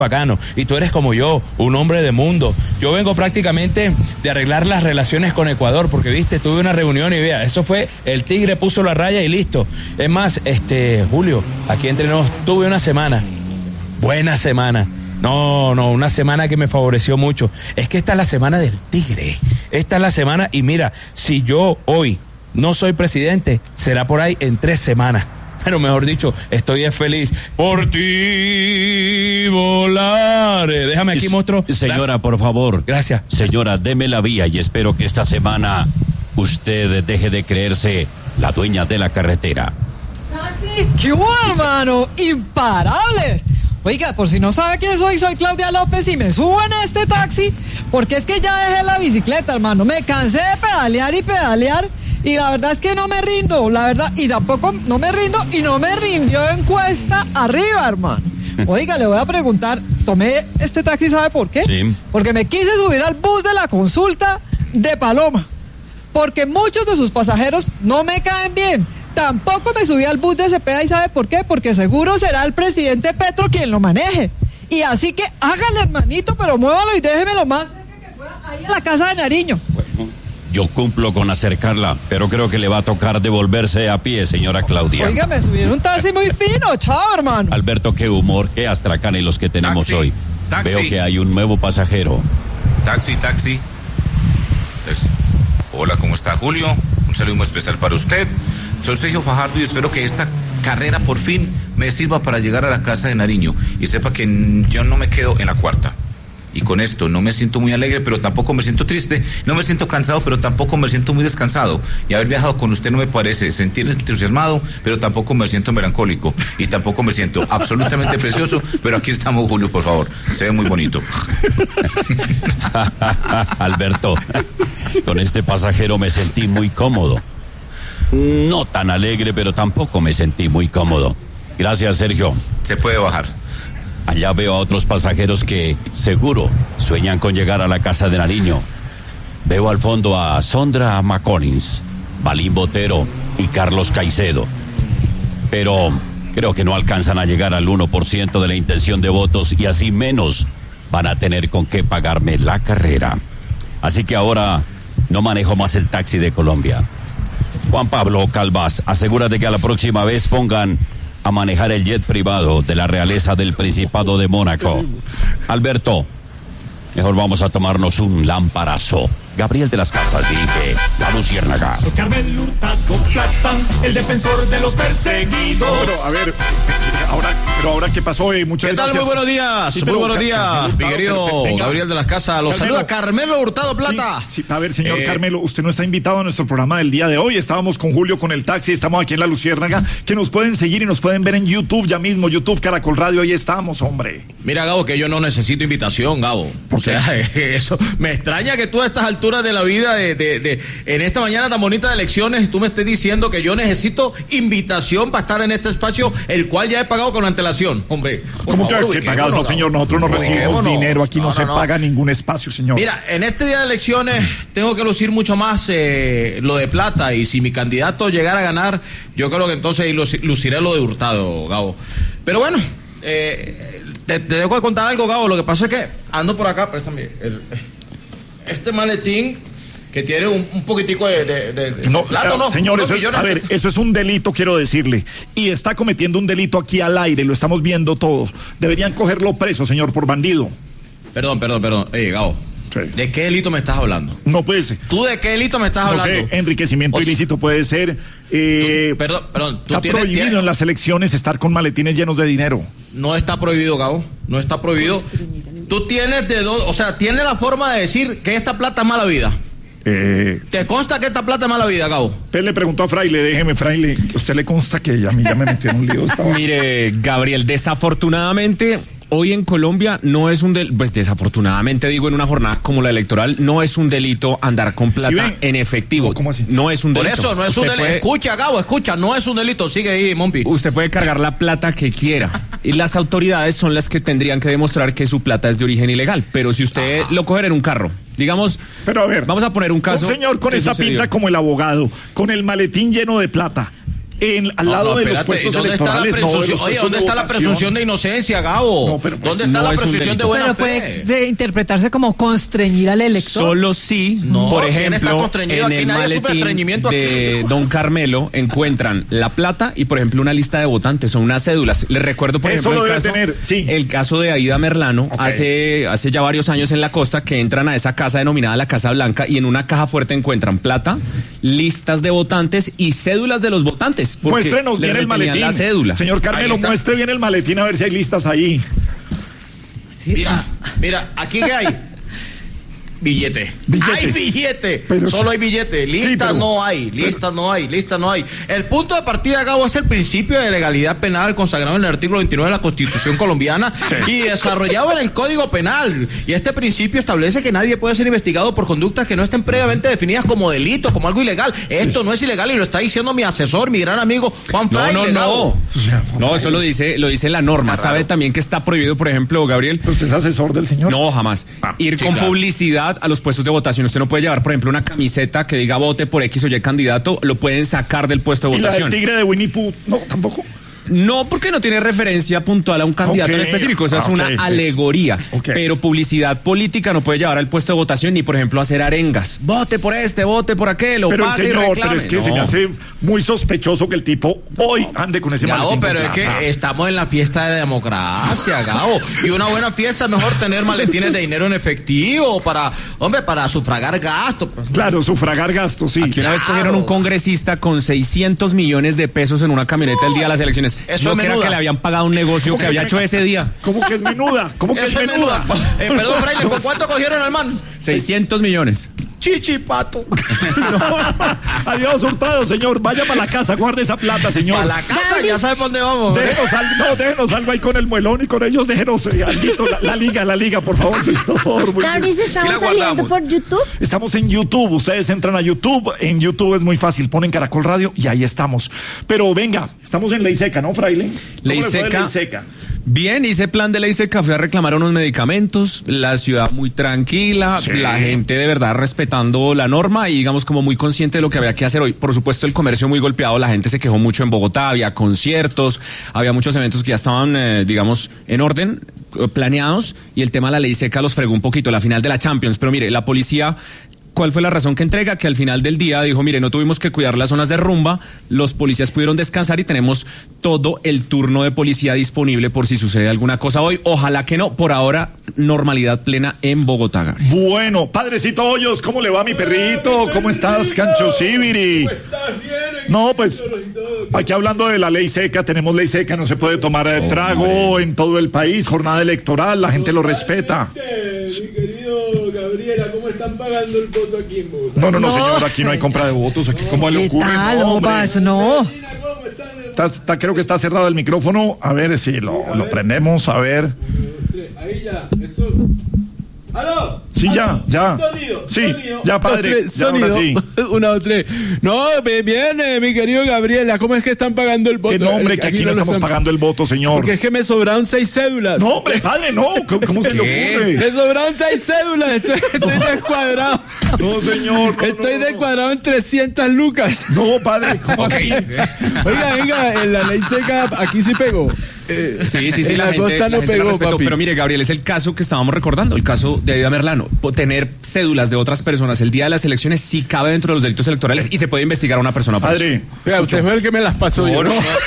bacano, y tú eres como yo, un hombre de mundo. Yo vengo prácticamente de arreglar las relaciones con Ecuador, porque viste, tuve una reunión y vea, eso fue, el tigre puso la raya y listo. Es más, Julio, aquí entre nos, tuve una semana, buena semana. No, una semana que me favoreció mucho. Es que esta es la semana del tigre. Esta es la semana, y mira, si yo hoy no soy presidente, será por ahí en 3 semanas. Pero mejor dicho, estoy feliz. Por ti volaré. Déjame aquí, monstruo. Señora, por favor. Gracias. Señora, deme la vía y espero que esta semana usted deje de creerse la dueña de la carretera. ¡Qué bueno, hermano! ¡Imparables! Oiga, por si no sabe quién soy Claudia López y me subo en este taxi porque es que ya dejé la bicicleta, hermano. Me cansé de pedalear y la verdad es que no me rindo, la verdad, y tampoco no me rindo y no me rindió en cuesta arriba, hermano. Oiga, le voy a preguntar, tomé este taxi, ¿sabe por qué? Sí. Porque me quise subir al bus de la consulta de Paloma, porque muchos de sus pasajeros no me caen bien. Tampoco me subí al bus de Cepeda, ¿y sabe por qué? Porque seguro será el presidente Petro quien lo maneje. Y así que hágale, hermanito, pero muévalo y déjemelo más cerca que pueda, ahí a la casa de Nariño. Bueno, yo cumplo con acercarla, pero creo que le va a tocar devolverse a pie, señora Claudia. Oiga, me subieron un taxi muy fino, chao, hermano. Alberto, qué humor, qué astracanes los que tenemos Taxi, hoy. taxi. Veo que hay un nuevo pasajero. Taxi. Hola, ¿cómo está, Julio? Un saludo muy especial para usted. Soy Sergio Fajardo y espero que esta carrera por fin me sirva para llegar a la casa de Nariño y sepa que yo no me quedo en la cuarta. Y con esto no me siento muy alegre, pero tampoco me siento triste, no me siento cansado, pero tampoco me siento muy descansado. Y haber viajado con usted no me parece sentirme entusiasmado, pero tampoco me siento melancólico. Y tampoco me siento absolutamente precioso, pero aquí estamos, Julio, por favor. Se ve muy bonito. Alberto, con este pasajero me sentí muy cómodo. No tan alegre, pero tampoco me sentí muy cómodo. Gracias, Sergio. Se puede bajar. Allá veo a otros pasajeros que seguro sueñan con llegar a la casa de Nariño. Veo al fondo a Sondra McCollins, Balín Botero y Carlos Caicedo. Pero creo que no alcanzan a llegar al 1% de la intención de votos y así menos van a tener con qué pagarme la carrera. Así que ahora no manejo más el taxi de Colombia. Juan Pablo Calvás, asegúrate que a la próxima vez pongan a manejar el jet privado de la realeza del Principado de Mónaco. Alberto, mejor vamos a tomarnos un lamparazo. Gabriel de las Casas dirige La Luciérnaga. Carmelo Hurtado Plata, el defensor de los perseguidos. Pero, a ver, ahora ¿qué pasó? Muchas ¿Qué tal? gracias. Muy buenos días, Sí, muy buenos días, mi querido venga. Gabriel de las Casas. Los saluda Carmelo Hurtado Plata. Sí, a ver, señor Carmelo, usted no está invitado a nuestro programa del día de hoy. Estábamos con Julio con el taxi, estamos aquí en La Luciérnaga, que nos pueden seguir y nos pueden ver en YouTube ya mismo, YouTube Caracol Radio, ahí estamos, hombre. Mira, Gabo, que yo no necesito invitación, Gabo. ¿Por qué? O sea, eso me extraña que tú a estas alturas de la vida, en esta mañana tan bonita de elecciones, tú me estés diciendo que yo necesito invitación para estar en este espacio, el cual ya he pagado con antelación. Hombre, ¿Cómo que pagado? No, señor, nosotros no recibimos dinero, aquí no se paga ningún espacio, señor. Mira, en este día de elecciones tengo que lucir mucho más lo de plata, y si mi candidato llegara a ganar, yo creo que entonces luciré lo de Hurtado, Gabo. Pero bueno, te tengo que contar algo, Gabo. Lo que pasa es que ando por acá, préstame este maletín que tiene un poquitico de no, plata, ¿no? Señores, a ver, eso es un delito, quiero decirle. Y está cometiendo un delito aquí al aire, lo estamos viendo todos. Deberían cogerlo preso, señor, por bandido. Perdón. Gabo. Sí. ¿De qué delito me estás hablando? No puede ser. ¿Tú de qué delito me estás hablando? No sé, enriquecimiento ilícito puede ser. Perdón. Está prohibido en las elecciones estar con maletines llenos de dinero. No está prohibido, Gabo. No está prohibido. Tú tienes tienes la forma de decir que esta plata es mala vida. ¿Te consta que esta plata es mala vida, Gabo? Usted le preguntó a Fraile, déjeme, Fraile, que usted le consta que a mí ya me metió en un lío. Mire, Gabriel, desafortunadamente hoy en Colombia no es un delito, pues desafortunadamente digo, en una jornada como la electoral, no es un delito andar con plata en efectivo. ¿Cómo así? No es un delito. Por eso no es un delito. Escucha, Gabo, no es un delito. Sigue ahí, Mompi. Usted puede cargar la plata que quiera y las autoridades son las que tendrían que demostrar que su plata es de origen ilegal. Pero si usted lo coge en un carro, digamos, pero a ver, vamos a poner un caso. Un señor con esta pinta como el abogado, con el maletín lleno de plata. al lado de los puestos electorales. Oye, ¿dónde está la presunción de inocencia, Gabo? No, pero ¿Dónde está la presunción de buena fe? Pero puede interpretarse como constreñir al elector. Solo si, por ejemplo, en el maletín de don Carmelo encuentran la plata y, por ejemplo, una lista de votantes o unas cédulas. Les recuerdo, por ejemplo, el caso de Aida Merlano, hace ya varios años en la costa, que entran a esa casa denominada la Casa Blanca y en una caja fuerte encuentran plata, listas de votantes y cédulas de los votantes. Muéstrenos bien el maletín. La cédula. Señor Carmelo, muestre bien el maletín a ver si hay listas ahí. Sí. Mira, ¿aquí qué hay? Billete. Hay billete. Solo hay billete. Lista no hay. El punto de partida, Gabo, es el principio de legalidad penal consagrado en el artículo 29 de la Constitución colombiana y desarrollado en el Código Penal. Y este principio establece que nadie puede ser investigado por conductas que no estén previamente definidas como delito, como algo ilegal. Esto no es ilegal y lo está diciendo mi asesor, mi gran amigo Juan Fraile. No, eso lo dice la norma. Sabe también que está prohibido, por ejemplo, Gabriel. ¿Usted es asesor del señor? No, jamás. Ir con publicidad a los puestos de votación. Usted no puede llevar, por ejemplo, una camiseta que diga vote por X o Y candidato, lo pueden sacar del puesto de votación. ¿Y la del tigre de Winnie Pooh? No, tampoco. No, porque no tiene referencia puntual a un candidato en específico, eso es una alegoría. Pero publicidad política no puede llevar al puesto de votación ni, por ejemplo, hacer arengas. Vote por este, vote por aquel, pero pase señor, y reclame. Pero es que se me hace muy sospechoso que el tipo hoy ande con ese maletín. Pero es que estamos en la fiesta de la democracia, Gabo. Y una buena fiesta es mejor tener maletines de dinero en efectivo para sufragar gastos. Claro, sufragar gastos, sí. Aquí una vez cogieron un congresista con 600 millones de pesos en una camioneta el día de las elecciones. Eso no era que le habían pagado un negocio que había hecho ese día. ¿Cómo que es menuda? ¿Cómo que es menuda? Perdón, Fraile, ¿con cuánto cogieron al man? 600 millones. Chichipato. Adiós, Hurtado, señor. Vaya para la casa, guarde esa plata, señor. Para la casa, ya sabe por dónde vamos. Déjenos algo ahí con el muelón y con ellos. Déjenos alguito, la liga, por favor, señor. Gabriel, ¿estamos saliendo por YouTube? Estamos en YouTube. Ustedes entran a YouTube. En YouTube es muy fácil. Ponen Caracol Radio y ahí estamos. Pero venga, estamos en Ley Seca, ¿no, Fraile? Ley Seca. Bien, hice plan de Ley Seca, fui a reclamar unos medicamentos, la ciudad muy tranquila, la gente de verdad respetando la norma y digamos como muy consciente de lo que había que hacer hoy. Por supuesto el comercio muy golpeado, la gente se quejó mucho en Bogotá, había conciertos, había muchos eventos que ya estaban digamos en orden, planeados, y el tema de la Ley Seca los fregó un poquito, la final de la Champions, pero mire, la policía... ¿Cuál fue la razón que entrega? Que al final del día dijo, mire, no tuvimos que cuidar las zonas de rumba, los policías pudieron descansar y tenemos todo el turno de policía disponible por si sucede alguna cosa hoy. Ojalá que no, por ahora, normalidad plena en Bogotá, Gabriel. Bueno, Padrecito Hoyos, ¿cómo le va mi perrito? ¿Cómo estás, Cancho Sibiri? ¿Cómo estás? Bien. No, pues, aquí hablando de la Ley Seca, tenemos Ley Seca, no se puede tomar trago en todo el país, jornada electoral, la gente lo respeta. Mi querido Gabriela, ¿cómo están pagando el voto aquí en Bogotá? No, señor, aquí no hay compra de votos, aquí cómo le ocurre. No. Creo que está cerrado el micrófono, a ver si lo prendemos, a ver. Ahí ya, ¡aló! Sí, ya. Sonido. Ya, padre. Sonido. Sí. 1, 2, 3. No, bien, mi querido Gabriela, ¿cómo es que están pagando el voto? Que no, hombre, que aquí no estamos pagando el voto, señor. Porque es que me sobraron 6 cédulas. No, hombre, padre, no. ¿Cómo se le ocurre? Me sobraron 6 cédulas. Estoy descuadrado. No, señor. Estoy descuadrado en 300 lucas. No, padre, ¿cómo así? Oiga, venga, en la Ley Seca aquí sí pegó. Sí, la costa no pegó, papi. Pero mire, Gabriel, es el caso que estábamos recordando, el caso de Aida Merlano. Tener cédulas de otras personas el día de las elecciones sí cabe dentro de los delitos electorales y se puede investigar a una persona por eso. Padre, usted fue el que me las pasó. No.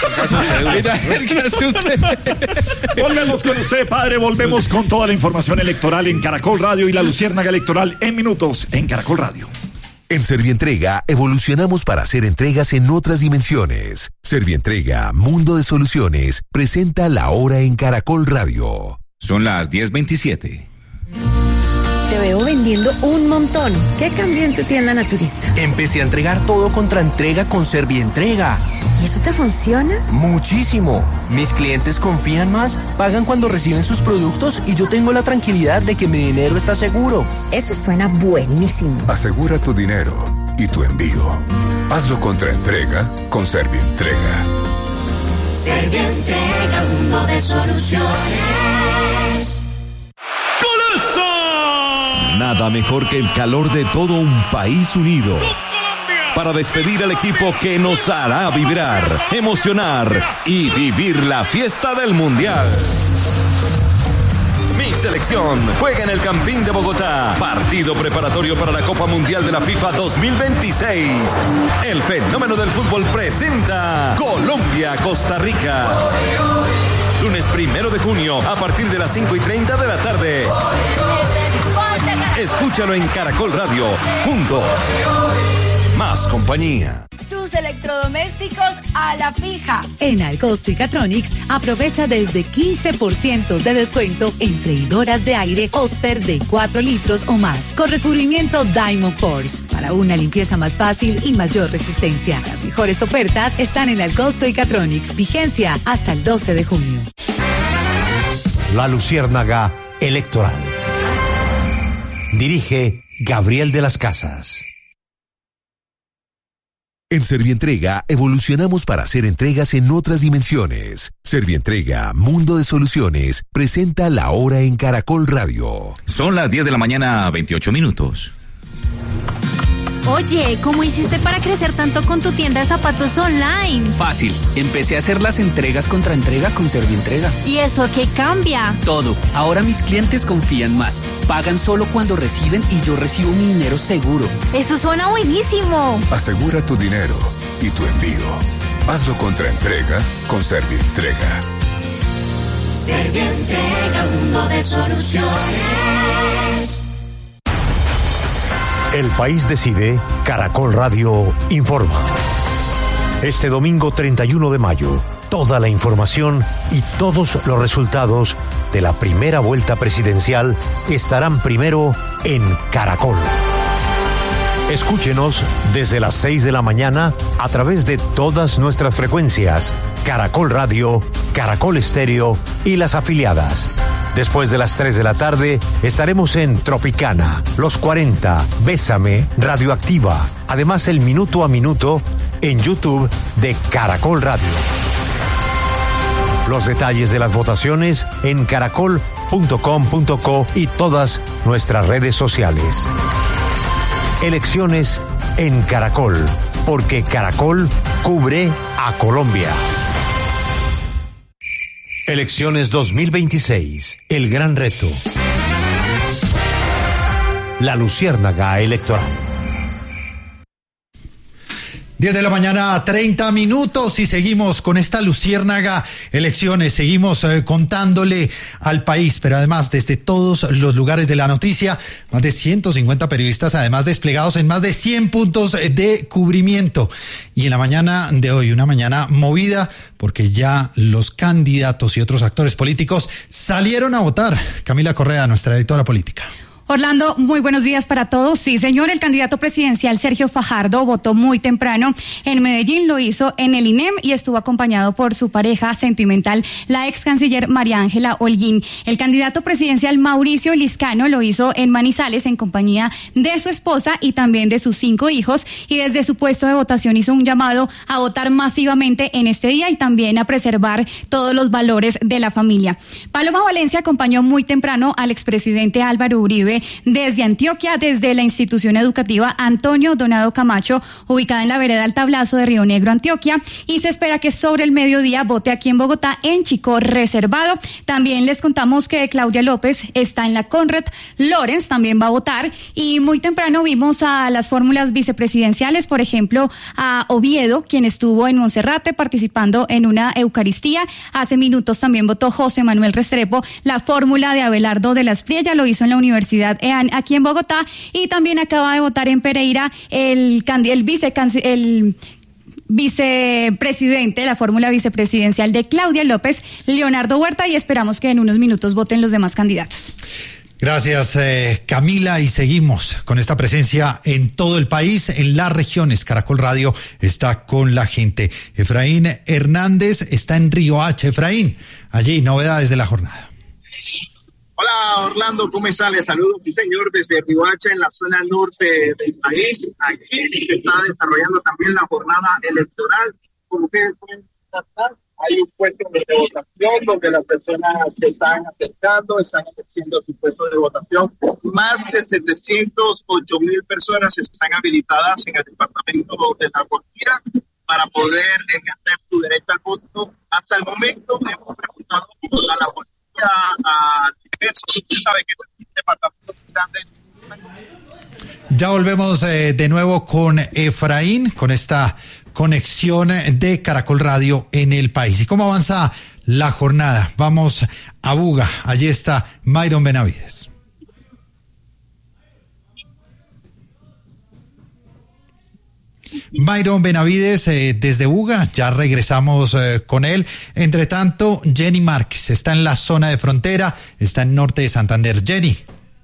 Usted. Volvemos con usted, padre, volvemos con toda la información electoral en Caracol Radio y la Luciérnaga Electoral en minutos en Caracol Radio. En Servientrega evolucionamos para hacer entregas en otras dimensiones. Servientrega, Mundo de Soluciones, presenta La Hora en Caracol Radio. Son las 10:27. Te veo vendiendo un montón. ¿Qué cambió en tu tienda naturista? Empecé a entregar todo contra entrega con Servientrega. ¿Y eso te funciona? Muchísimo. Mis clientes confían más, pagan cuando reciben sus productos y yo tengo la tranquilidad de que mi dinero está seguro. Eso suena buenísimo. Asegura tu dinero y tu envío. Hazlo contra entrega con Servientrega. Servientrega, Mundo de Soluciones. Nada mejor que el calor de todo un país unido. para despedir al equipo que nos hará vibrar, emocionar y vivir la fiesta del Mundial. Mi selección juega en el Campín de Bogotá. Partido preparatorio para la Copa Mundial de la FIFA 2026. El fenómeno del fútbol presenta Colombia-Costa Rica. Lunes 1 de junio a partir de las 5:30 de la tarde. Escúchalo en Caracol Radio. Juntos. Más compañía. Tus electrodomésticos a la fija. En Alcosto y Catronics aprovecha desde 15% de descuento en freidoras de aire Oster de 4 litros o más con recubrimiento Diamond Force para una limpieza más fácil y mayor resistencia. Las mejores ofertas están en Alcosto y Catronics. Vigencia hasta el 12 de junio. La Luciérnaga Electoral. Dirige Gabriel de las Casas. En Servientrega evolucionamos para hacer entregas en otras dimensiones. Servientrega, Mundo de Soluciones, presenta La Hora en Caracol Radio. Son las 10 de la mañana, 28 minutos. Oye, ¿cómo hiciste para crecer tanto con tu tienda de zapatos online? Fácil, empecé a hacer las entregas contra entrega con Servientrega. ¿Y eso qué cambia? Todo, ahora mis clientes confían más, pagan solo cuando reciben y yo recibo mi dinero seguro. Eso suena buenísimo. Asegura tu dinero y tu envío. Hazlo contra entrega con Servientrega. Servientrega, mundo de soluciones. El país decide, Caracol Radio informa. Este domingo 31 de mayo, toda la información y todos los resultados de la primera vuelta presidencial estarán primero en Caracol. Escúchenos desde las 6 de la mañana a través de todas nuestras frecuencias, Caracol Radio, Caracol Estéreo y las afiliadas. Después de las 3 de la tarde estaremos en Tropicana, Los 40, Bésame, Radioactiva. Además el Minuto a Minuto en YouTube de Caracol Radio. Los detalles de las votaciones en caracol.com.co y todas nuestras redes sociales. Elecciones en Caracol, porque Caracol cubre a Colombia. Elecciones 2026, el gran reto. La Luciérnaga Electoral. 10 de la mañana, 30 minutos y seguimos con esta Luciérnaga Elecciones, seguimos contándole al país, pero además desde todos los lugares de la noticia, más de 150 periodistas además desplegados en más de 100 puntos de cubrimiento. Y en la mañana de hoy, una mañana movida porque ya los candidatos y otros actores políticos salieron a votar. Camila Correa, nuestra editora política. Orlando, muy buenos días para todos. Sí, señor, el candidato presidencial Sergio Fajardo votó muy temprano en Medellín, lo hizo en el INEM y estuvo acompañado por su pareja sentimental, la ex canciller María Ángela Holguín. El candidato presidencial Mauricio Liscano lo hizo en Manizales en compañía de su esposa y también de sus 5 hijos, y desde su puesto de votación hizo un llamado a votar masivamente en este día y también a preservar todos los valores de la familia. Paloma Valencia acompañó muy temprano al expresidente Álvaro Uribe desde Antioquia, desde la institución educativa Antonio Donado Camacho, ubicada en la vereda del Tablazo de Río Negro, Antioquia, y se espera que sobre el mediodía vote aquí en Bogotá, en Chicó reservado. También les contamos que Claudia López está en la Conrad Lorenz, también va a votar, y muy temprano vimos a las fórmulas vicepresidenciales, por ejemplo, a Oviedo, quien estuvo en Monserrate participando en una Eucaristía. Hace minutos también votó José Manuel Restrepo, la fórmula de Abelardo de la Espriella, lo hizo en la Universidad EAN aquí en Bogotá, y también acaba de votar en Pereira el vicepresidente de la fórmula vicepresidencial de Claudia López, Leonardo Huerta, y esperamos que en unos minutos voten los demás candidatos. Gracias, Camila, y seguimos con esta presencia en todo el país, en las regiones. Caracol Radio está con la gente. Efraín Hernández está en Riohacha. Efraín, allí novedades de la jornada. Hola Orlando, ¿cómo está? Les saludo, sí señor, desde Riohacha, en la zona norte del país. Aquí se está desarrollando también la jornada electoral. Como ustedes pueden constatar, hay un puesto de votación donde las personas se están acercando, están ejerciendo su puesto de votación. Más de 708,000 personas están habilitadas en el departamento de La Guajira para poder ejercer su derecho al voto. Hasta el momento hemos preguntado a la policía, a diversos, usted sabe que el departamento es grande. Ya volvemos de nuevo con Efraín, con esta conexión de Caracol Radio en el país. ¿Y cómo avanza la jornada? Vamos a Buga, allí está Mayron Benavides. Mayron Benavides desde Buga, ya regresamos con él. Entre tanto, Jenny Márquez está en la zona de frontera, está en norte de Santander. Jenny.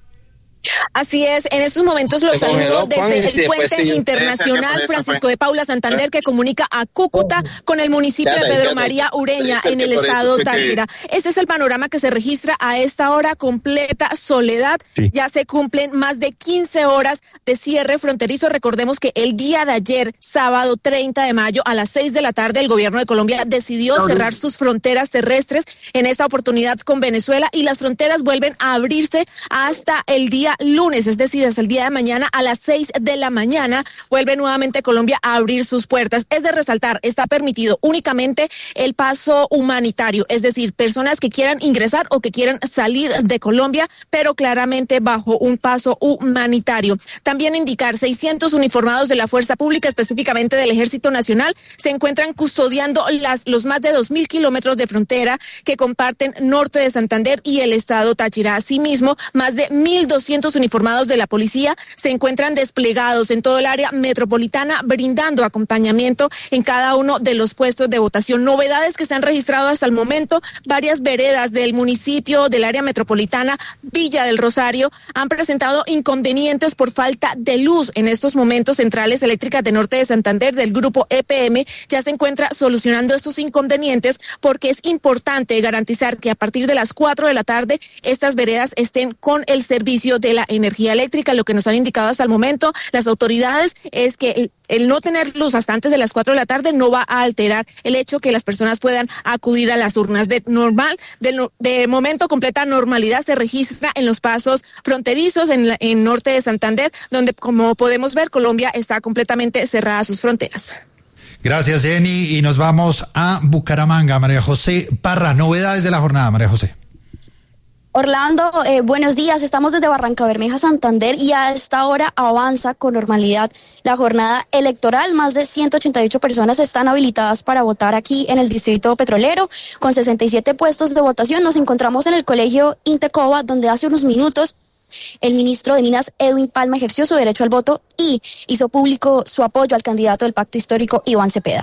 Así es, en estos momentos los saludo desde el puente internacional Francisco de Paula Santander, que comunica a Cúcuta con el municipio de Pedro María Ureña en el estado Táchira. Este es el panorama que se registra a esta hora, completa soledad. Sí. Ya se cumplen más de 15 horas de cierre fronterizo. Recordemos que el día de ayer, sábado 30 de mayo, a las 6 de la tarde, el gobierno de Colombia decidió cerrar sus fronteras terrestres, en esta oportunidad con Venezuela, y las fronteras vuelven a abrirse hasta el día lunes, es decir, hasta el día de mañana a las 6 de la mañana vuelve nuevamente Colombia a abrir sus puertas. Es de resaltar, está permitido únicamente el paso humanitario, es decir, personas que quieran ingresar o que quieran salir de Colombia, pero claramente bajo un paso humanitario. También indicar, 600 uniformados de la Fuerza Pública, específicamente del Ejército Nacional, se encuentran custodiando los más de 2.000 kilómetros de frontera que comparten norte de Santander y el estado Táchira. Asimismo, más de 1.200 uniformados de la policía se encuentran desplegados en todo el área metropolitana, brindando acompañamiento en cada uno de los puestos de votación. Novedades que se han registrado hasta el momento: varias veredas del municipio del área metropolitana Villa del Rosario han presentado inconvenientes por falta de luz. En estos momentos, Centrales Eléctricas de Norte de Santander del grupo EPM ya se encuentra solucionando estos inconvenientes, porque es importante garantizar que a partir de las 4 de la tarde estas veredas estén con el servicio de la energía eléctrica. Lo que nos han indicado hasta el momento las autoridades es que el no tener luz hasta antes de las 4 de la tarde no va a alterar el hecho que las personas puedan acudir a las urnas. De momento, completa normalidad se registra en los pasos fronterizos en norte de Santander, donde, como podemos ver, Colombia está completamente cerrada a sus fronteras. Gracias, Jenny, y nos vamos a Bucaramanga. María José Parra, novedades de la jornada, María José. Orlando, buenos días. Estamos desde Barrancabermeja, Santander, y a esta hora avanza con normalidad la jornada electoral. Más de 188 personas están habilitadas para votar aquí en el Distrito Petrolero, con 67 puestos de votación. Nos encontramos en el Colegio Intecoba, donde hace unos minutos el ministro de Minas, Edwin Palma, ejerció su derecho al voto y hizo público su apoyo al candidato del Pacto Histórico, Iván Cepeda.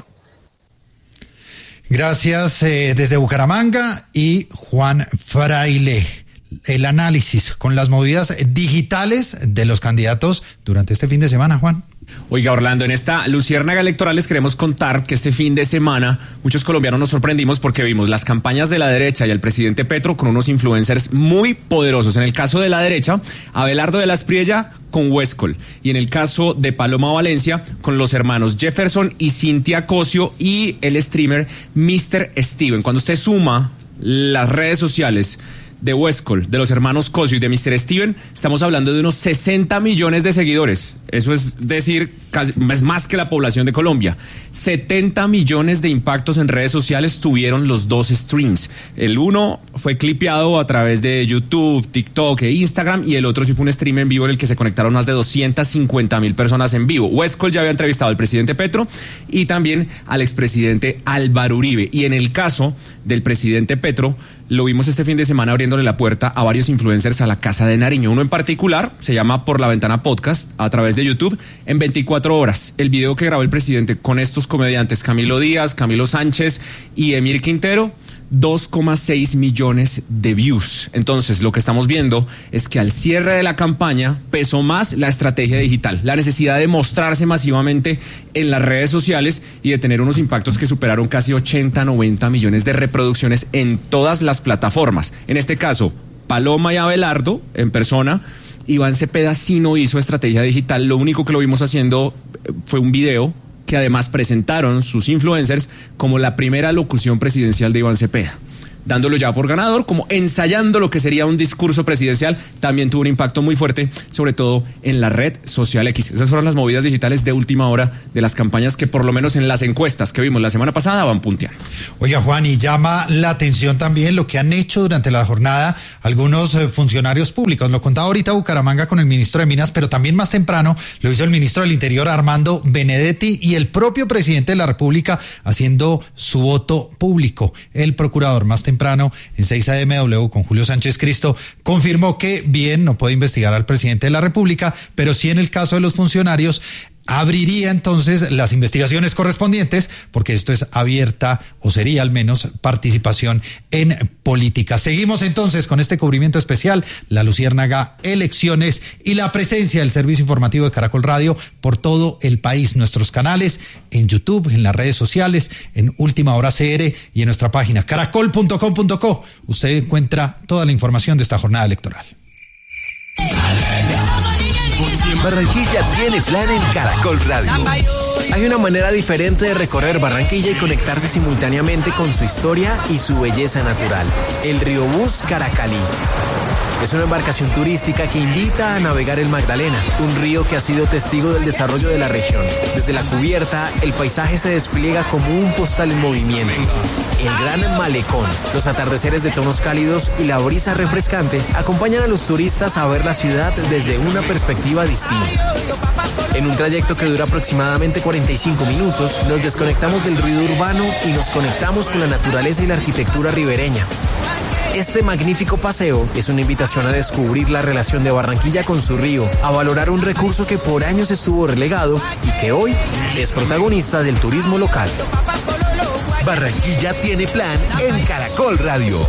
Gracias, desde Bucaramanga. Y Juan Fraile, el análisis con las movidas digitales de los candidatos durante este fin de semana, Juan. Oiga, Orlando, en esta luciérnaga electoral les queremos contar que este fin de semana muchos colombianos nos sorprendimos porque vimos las campañas de la derecha y al presidente Petro con unos influencers muy poderosos. En el caso de la derecha, Abelardo de la Espriella con Huescol, y en el caso de Paloma Valencia con los hermanos Jefferson y Cintia Cosio y el streamer Mr. Steven. Cuando usted suma las redes sociales de Huescol, de los hermanos Cosio y de Mr. Steven, estamos hablando de unos 60 millones de seguidores. Eso es decir, es más que la población de Colombia. 70 millones de impactos en redes sociales tuvieron los dos streams. El uno fue clipeado a través de YouTube, TikTok e Instagram, y el otro sí fue un stream en vivo en el que se conectaron más de 250,000 personas en vivo. Huescol ya había entrevistado al presidente Petro y también al expresidente Álvaro Uribe. Y en el caso del presidente Petro, lo vimos este fin de semana abriéndole la puerta a varios influencers a la Casa de Nariño. Uno en particular se llama Por la Ventana Podcast a través de YouTube. En 24 horas, el video que grabó el presidente con estos comediantes, Camilo Díaz, Camilo Sánchez y Emir Quintero, 2,6 millones de views. Entonces, lo que estamos viendo es que al cierre de la campaña pesó más la estrategia digital, la necesidad de mostrarse masivamente en las redes sociales y de tener unos impactos que superaron casi 80-90 millones de reproducciones en todas las plataformas. En este caso, Paloma y Abelardo en persona. Iván Cepeda sí no hizo estrategia digital, lo único que lo vimos haciendo fue un video que además presentaron sus influencers como la primera locución presidencial de Iván Cepeda, dándolo ya por ganador, como ensayando lo que sería un discurso presidencial. También tuvo un impacto muy fuerte, sobre todo en la red social X. Esas fueron las movidas digitales de última hora de las campañas que por lo menos en las encuestas que vimos la semana pasada van punteando. Oiga, Juan, y llama la atención también lo que han hecho durante la jornada algunos funcionarios públicos. Lo contaba ahorita Bucaramanga con el ministro de Minas, pero también más temprano lo hizo el ministro del Interior, Armando Benedetti, y el propio presidente de la República haciendo su voto público. El procurador más temprano en 6 AMW con Julio Sánchez Cristo confirmó que bien no puede investigar al presidente de la República, pero sí en el caso de los funcionarios abriría entonces las investigaciones correspondientes, porque esto es abierta, o sería al menos participación en política. Seguimos entonces con este cubrimiento especial, la Luciérnaga Elecciones, y la presencia del servicio informativo de Caracol Radio por todo el país. Nuestros canales en YouTube, en las redes sociales, en Última Hora CR y en nuestra página caracol.com.co. Usted encuentra toda la información de esta jornada electoral. Porque en Barranquilla tiene plan en Caracol Radio. Hay una manera diferente de recorrer Barranquilla y conectarse simultáneamente con su historia y su belleza natural. El Río Bus Caracalí. Es una embarcación turística que invita a navegar el Magdalena, un río que ha sido testigo del desarrollo de la región. Desde la cubierta, el paisaje se despliega como un postal en movimiento. El Gran Malecón, los atardeceres de tonos cálidos y la brisa refrescante acompañan a los turistas a ver la ciudad desde una perspectiva distinta. En un trayecto que dura aproximadamente 45 minutos, nos desconectamos del ruido urbano y nos conectamos con la naturaleza y la arquitectura ribereña. Este magnífico paseo es una invitación a descubrir la relación de Barranquilla con su río, a valorar un recurso que por años estuvo relegado y que hoy es protagonista del turismo local. Barranquilla tiene plan en Caracol Radio.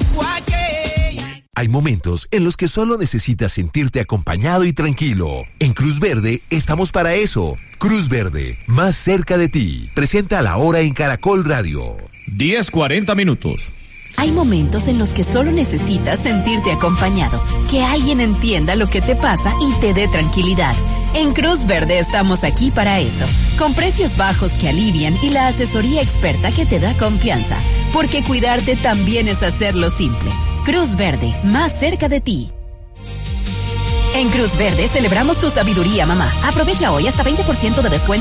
Hay momentos en los que solo necesitas sentirte acompañado y tranquilo. En Cruz Verde estamos para eso. Cruz Verde, más cerca de ti. Presenta la hora en Caracol Radio. 10:40 minutos. Hay momentos en los que solo necesitas sentirte acompañado, que alguien entienda lo que te pasa y te dé tranquilidad. En Cruz Verde estamos aquí para eso, con precios bajos que alivian y la asesoría experta que te da confianza, porque cuidarte también es hacerlo simple. Cruz Verde, más cerca de ti. En Cruz Verde celebramos tu sabiduría, mamá. Aprovecha hoy hasta 20% de descuento